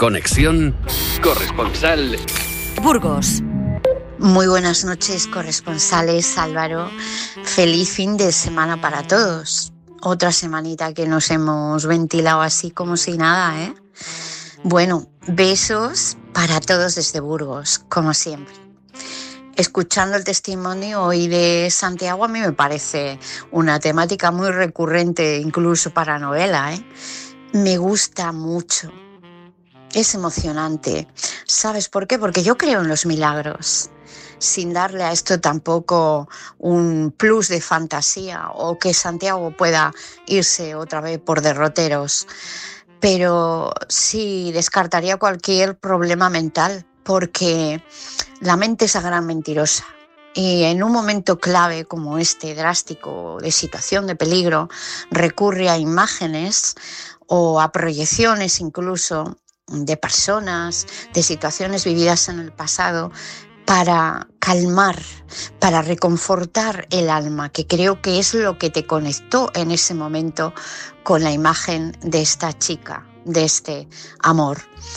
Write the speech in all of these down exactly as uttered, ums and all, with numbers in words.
Conexión Corresponsal Burgos. Muy buenas noches, corresponsales. Álvaro, feliz fin de semana para todos. Otra semanita que nos hemos ventilado así como si nada, ¿eh? Bueno, besos para todos desde Burgos, como siempre. Escuchando el testimonio hoy de Santiago, a mí me parece una temática muy recurrente, incluso para novela, ¿eh? Me gusta mucho. Es emocionante. ¿Sabes por qué? Porque yo creo en los milagros, sin darle a esto tampoco un plus de fantasía o que Santiago pueda irse otra vez por derroteros. Pero sí descartaría cualquier problema mental, porque la mente es la gran mentirosa. Y en un momento clave como este, drástico, de situación de peligro, recurre a imágenes o a proyecciones incluso de personas, de situaciones vividas en el pasado, para calmar, para reconfortar el alma, que creo que es lo que te conectó en ese momento con la imagen de esta chica, de este amor.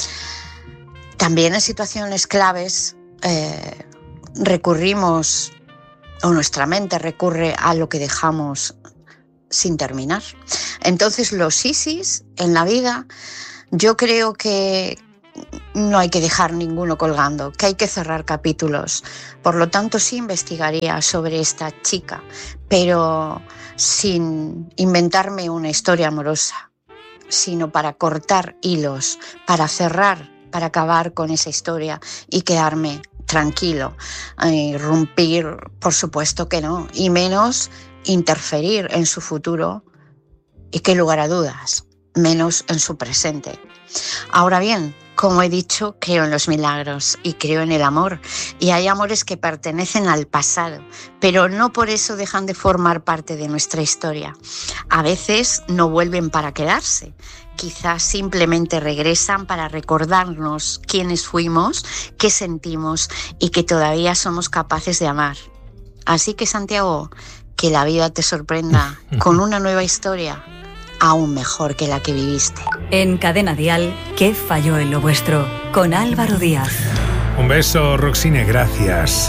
También en situaciones claves eh, recurrimos, o nuestra mente recurre a lo que dejamos sin terminar. Entonces los ISIS en la vida, yo creo que no hay que dejar ninguno colgando, que hay que cerrar capítulos. Por lo tanto, sí investigaría sobre esta chica, pero sin inventarme una historia amorosa, sino para cortar hilos, para cerrar, para acabar con esa historia y quedarme tranquilo. Irrumpir, por supuesto que no, y menos interferir en su futuro y, qué lugar a dudas, menos en su presente. Ahora bien, como he dicho, creo en los milagros y creo en el amor. Y hay amores que pertenecen al pasado, pero no por eso dejan de formar parte de nuestra historia. A veces no vuelven para quedarse. Quizás simplemente regresan para recordarnos quiénes fuimos, qué sentimos y que todavía somos capaces de amar. Así que, Santiago, que la vida te sorprenda con una nueva historia, aún mejor que la que viviste. En Cadena Dial, ¿qué falló en lo vuestro? Con Álvaro Díaz. Un beso, Roxine, gracias.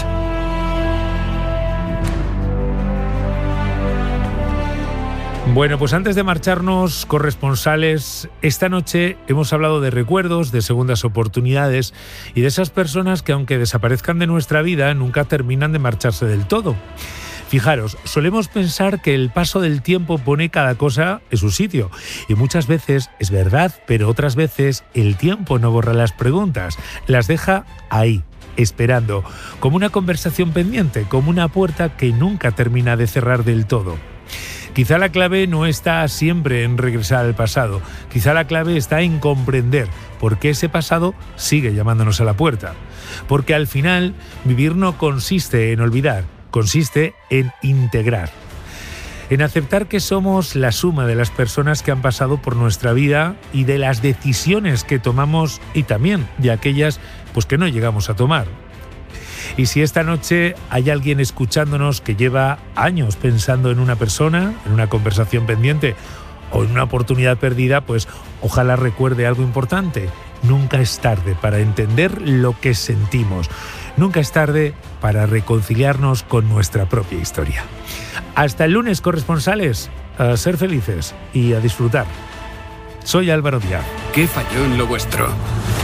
Bueno, pues antes de marcharnos, corresponsales, esta noche hemos hablado de recuerdos, de segundas oportunidades y de esas personas que, aunque desaparezcan de nuestra vida, nunca terminan de marcharse del todo. Fijaros, solemos pensar que el paso del tiempo pone cada cosa en su sitio. Y muchas veces es verdad, pero otras veces el tiempo no borra las preguntas. Las deja ahí, esperando, como una conversación pendiente, como una puerta que nunca termina de cerrar del todo. Quizá la clave no está siempre en regresar al pasado. Quizá la clave está en comprender por qué ese pasado sigue llamándonos a la puerta. Porque al final, vivir no consiste en olvidar. Consiste en integrar, en aceptar que somos la suma de las personas que han pasado por nuestra vida y de las decisiones que tomamos y también de aquellas pues, que no llegamos a tomar. Y si esta noche hay alguien escuchándonos que lleva años pensando en una persona, en una conversación pendiente o en una oportunidad perdida, pues ojalá recuerde algo importante. Nunca es tarde para entender lo que sentimos. Nunca es tarde para reconciliarnos con nuestra propia historia. Hasta el lunes, corresponsales, a ser felices y a disfrutar. Soy Álvaro Díaz. ¿Qué falló en lo vuestro?